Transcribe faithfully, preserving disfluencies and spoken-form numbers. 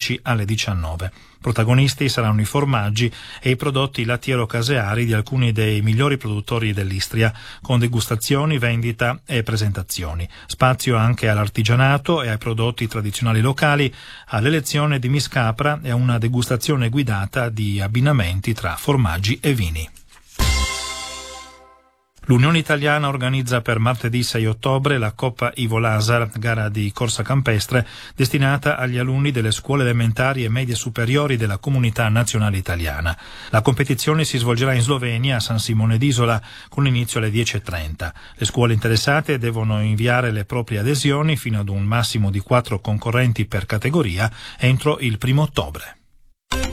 undici alle diciannove. Protagonisti saranno i formaggi e i prodotti lattiero-caseari di alcuni dei migliori produttori dell'Istria, con degustazioni, vendita e presentazioni. Spazio anche all'artigianato e ai prodotti tradizionali locali, all'elezione di Miss Capra e a una degustazione guidata di abbinamenti tra formaggi e vini. L'Unione Italiana organizza per martedì sei ottobre la Coppa Ivo Lasar, gara di corsa campestre destinata agli alunni delle scuole elementari e medie superiori della Comunità Nazionale Italiana. La competizione si svolgerà in Slovenia, a San Simone d'Isola, con inizio alle dieci e trenta. Le scuole interessate devono inviare le proprie adesioni fino ad un massimo di quattro concorrenti per categoria entro il primo ottobre.